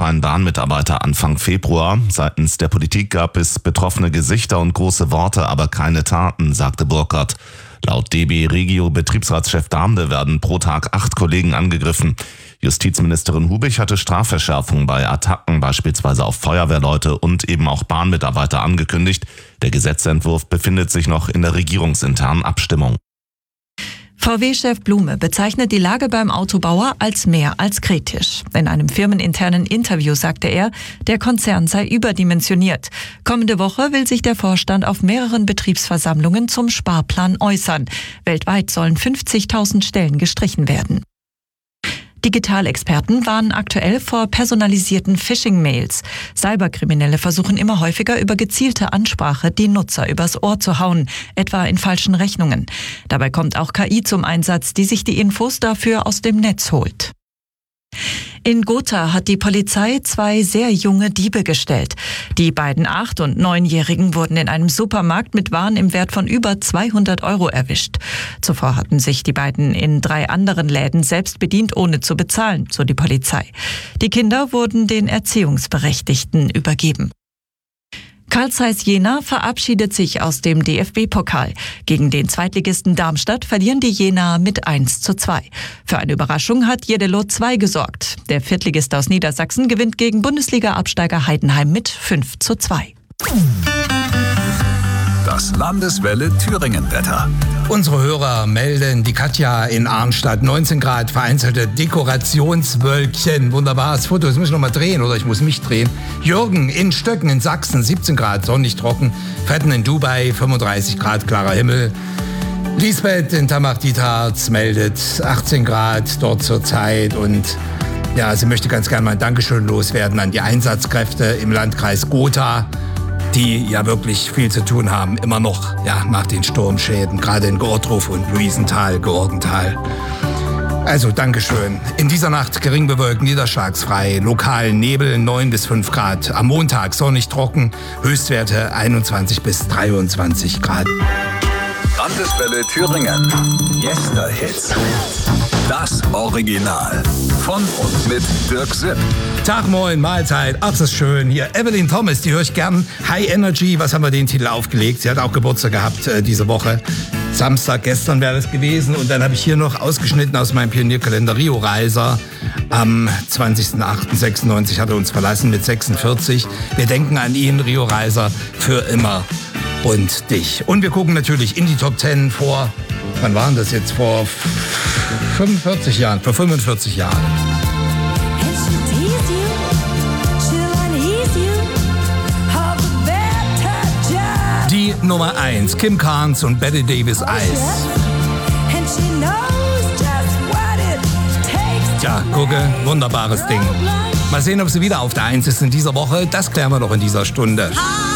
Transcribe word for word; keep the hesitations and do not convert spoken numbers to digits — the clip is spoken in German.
ein Bahnmitarbeiter Anfang Februar. Seitens der Politik gab es betroffene Gesichter und große Worte, aber keine Taten, sagte Burkhardt. Laut D B Regio Betriebsratschef Damde werden pro Tag acht Kollegen angegriffen. Justizministerin Hubich hatte Strafverschärfungen bei Attacken, beispielsweise auf Feuerwehrleute und eben auch Bahnmitarbeiter angekündigt. Der Gesetzentwurf befindet sich noch in der regierungsinternen Abstimmung. V W-Chef Blume bezeichnet die Lage beim Autobauer als mehr als kritisch. In einem firmeninternen Interview sagte er, der Konzern sei überdimensioniert. Kommende Woche will sich der Vorstand auf mehreren Betriebsversammlungen zum Sparplan äußern. Weltweit sollen fünfzigtausend Stellen gestrichen werden. Digitalexperten warnen aktuell vor personalisierten Phishing-Mails. Cyberkriminelle versuchen immer häufiger über gezielte Ansprache die Nutzer übers Ohr zu hauen, etwa in falschen Rechnungen. Dabei kommt auch K I zum Einsatz, die sich die Infos dafür aus dem Netz holt. In Gotha hat die Polizei zwei sehr junge Diebe gestellt. Die beiden acht- und neunjährigen wurden in einem Supermarkt mit Waren im Wert von über zweihundert Euro erwischt. Zuvor hatten sich die beiden in drei anderen Läden selbst bedient, ohne zu bezahlen, so die Polizei. Die Kinder wurden den Erziehungsberechtigten übergeben. Carl Zeiss Jena verabschiedet sich aus dem D F B-Pokal. Gegen den Zweitligisten Darmstadt verlieren die Jenaer mit eins zu zwei. Für eine Überraschung hat Jeddelo zwei gesorgt. Der Viertligist aus Niedersachsen gewinnt gegen Bundesliga-Absteiger Heidenheim mit fünf zu zwei. Das Landeswelle Thüringen-Wetter. Unsere Hörer melden, die Katja in Arnstadt, neunzehn Grad, vereinzelte Dekorationswölkchen. Wunderbares Foto, das muss ich noch mal drehen oder ich muss mich drehen. Jürgen in Stöcken in Sachsen, siebzehn Grad, sonnig trocken. Fetten in Dubai, fünfunddreißig Grad, klarer Himmel. Lisbeth in Tamach-Dietharz meldet achtzehn Grad dort zurzeit und ja, sie möchte ganz gerne mal ein Dankeschön loswerden an die Einsatzkräfte im Landkreis Gotha, die ja wirklich viel zu tun haben, immer noch, ja, nach den Sturmschäden, gerade in Gordruf und Luisenthal, Georgenthal. Also, Dankeschön. In dieser Nacht gering bewölkt, niederschlagsfrei, lokal Nebel, neun bis fünf Grad. Am Montag sonnig trocken, Höchstwerte einundzwanzig bis dreiundzwanzig Grad. Landeswelle Thüringen. Yesterhits. Das Original. Von und mit Dirk Sipp. Tag, moin, Mahlzeit. Ach, das ist schön. Hier, Evelyn Thomas, die höre ich gern. High Energy, was haben wir den Titel aufgelegt? Sie hat auch Geburtstag gehabt äh, diese Woche. Samstag, gestern wäre das gewesen. Und dann habe ich hier noch ausgeschnitten aus meinem Pionierkalender Rio Reiser. Am zwanzigsten achten sechsundneunzig hat er uns verlassen mit sechsundvierzig. Wir denken an ihn, Rio Reiser, für immer und dich. Und wir gucken natürlich in die Top Ten vor, wann waren das jetzt? Vor fünfundvierzig Jahren, vor fünfundvierzig Jahren. Die Nummer eins, Kim Carnes und Betty Davis Eyes. Tja, gucke, wunderbares Ding. Mal sehen, ob sie wieder auf der eins ist in dieser Woche. Das klären wir noch in dieser Stunde.